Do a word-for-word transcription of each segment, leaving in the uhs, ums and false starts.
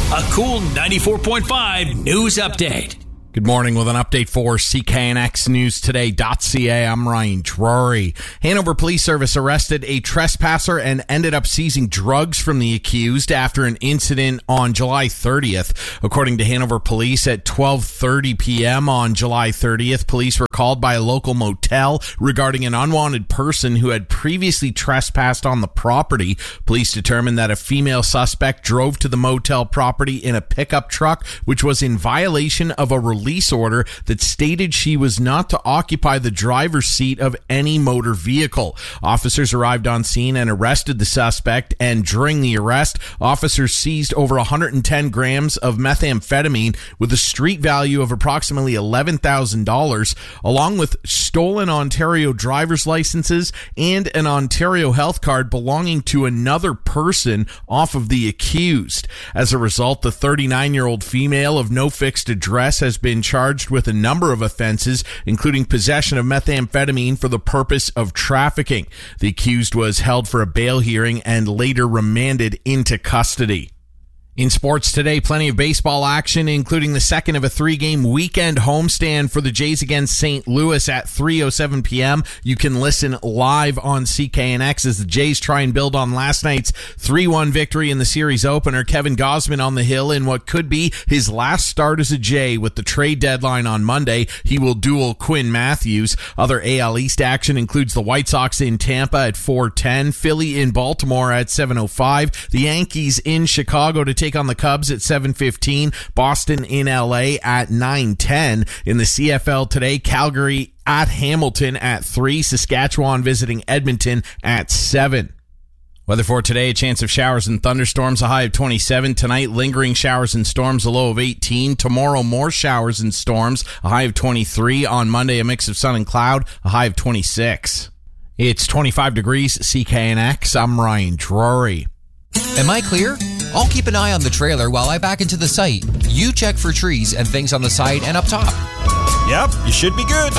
A Cool ninety-four point five news update. Good morning with an update for C K N X News Today dot C A. I'm Ryan Drury. Hanover Police Service arrested a trespasser and ended up seizing drugs from the accused after an incident on July thirtieth. According to Hanover Police, at twelve thirty p.m. on July thirtieth, police were called by a local motel regarding an unwanted person who had previously trespassed on the property. Police determined that a female suspect drove to the motel property in a pickup truck, which was in violation of a release order that stated she was not to occupy the driver's seat of any motor vehicle. Officers arrived on scene and arrested the suspect, and during the arrest, officers seized over one hundred ten grams of methamphetamine with a street value of approximately eleven thousand dollars, along with stolen Ontario driver's licenses and an Ontario health card belonging to another person off of the accused. As a result, the thirty-nine-year-old female of no fixed address has been charged with a number of offenses, including possession of methamphetamine for the purpose of trafficking. The accused was held for a bail hearing and later remanded into custody. In sports today, plenty of baseball action, including the second of a three-game weekend homestand for the Jays against Saint Louis at three oh seven p.m. You can listen live on C K N X as the Jays try and build on last night's three one victory in the series opener. Kevin Gausman on the hill in what could be his last start as a Jay with the trade deadline on Monday. He will duel Quinn Matthews. Other A L East action includes the White Sox in Tampa at four ten, Philly in Baltimore at seven oh five, the Yankees in Chicago to take on the Cubs at seven fifteen, Boston in L A at nine ten. In the C F L today, Calgary at Hamilton at three, Saskatchewan visiting Edmonton at seven. Weather for today, a chance of showers and thunderstorms, a high of twenty-seven. Tonight, lingering showers and storms, a low of eighteen. Tomorrow, more showers and storms, a high of twenty-three. On Monday, a mix of sun and cloud, a high of twenty-six. It's twenty-five degrees, C K N X. I'm Ryan Drury. Am I clear? I'll keep an eye on the trailer while I back into the site. You check for trees and things on the side and up top. Yep, you should be good.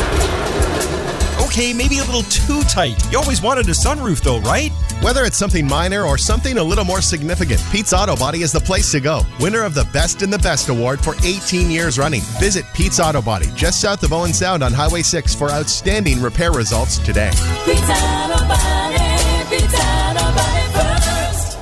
Okay, maybe a little too tight. You always wanted a sunroof though, right? Whether it's something minor or something a little more significant, Pete's Auto Body is the place to go. Winner of the Best in the Best award for eighteen years running. Visit Pete's Auto Body just south of Owen Sound on Highway six for outstanding repair results today. Pete's Auto Body, Pete's Auto Body first.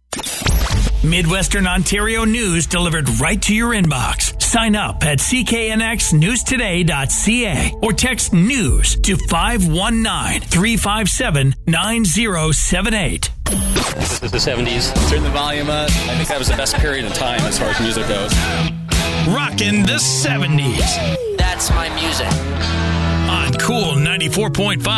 Midwestern Ontario news delivered right to your inbox. Sign up at C K N X News Today dot C A or text news to five one nine, three five seven, nine zero seven eight. This is the seventies. Turn the volume up. I think that was the best period of time as far as music goes. Rockin' the seventies. That's my music. On Cool ninety-four point five.